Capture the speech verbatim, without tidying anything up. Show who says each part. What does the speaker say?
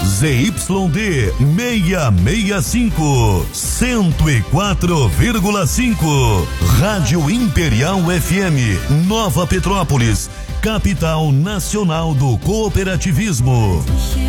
Speaker 1: Z Y D seiscentos e sessenta e cinco, cento e quatro vírgula cinco. Rádio Imperial F M, Nova Petrópolis, capital nacional do cooperativismo.